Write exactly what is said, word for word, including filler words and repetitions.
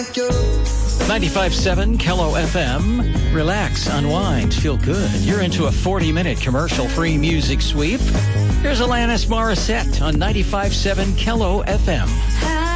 like you. ninety-five point seven Kello F M. Relax, unwind, feel good. You're into a forty-minute commercial-free music sweep. Here's Alanis Morissette on ninety-five point seven Kello F M.